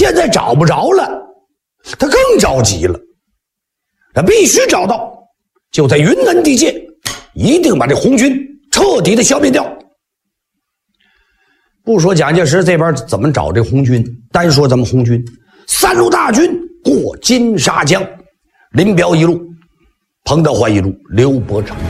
现在找不着了，他更着急了。他必须找到，就在云南地界，一定把这红军彻底的消灭掉。不说蒋介石这边怎么找这红军，单说咱们红军，3路大军过金沙江，林彪一路，彭德怀一路，刘伯承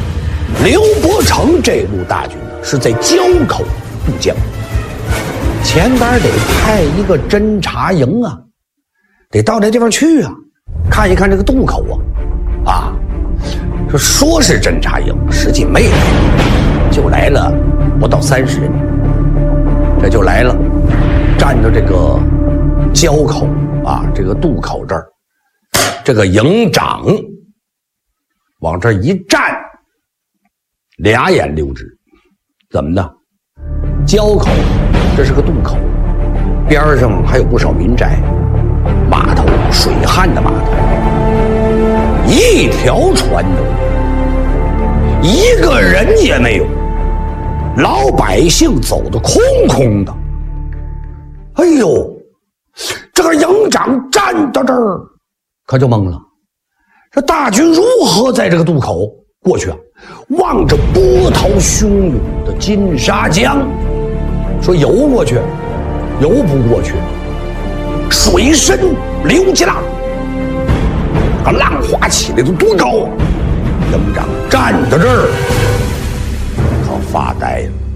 这路大军呢是在交口渡江，前边得派一个侦察营啊，得到这地方去啊，看一看这个渡口啊，说是侦察营，实际没来，就来了不到30人，这就来了，站到这个交口啊，这个渡口这儿，这个营长往这一站，俩眼溜直，怎么的？交口这是个渡口，边上还有不少民宅，码头水旱的码头，一条船都没有，一个人也没有，老百姓走得空空的。哎呦，这个营长站到这儿可就懵了，这大军如何在这个渡口过去啊？望着波涛汹涌的金沙江，说游过去，游不过去，水深流急浪，这个浪花起来都多高啊！营长站到这儿可发呆了。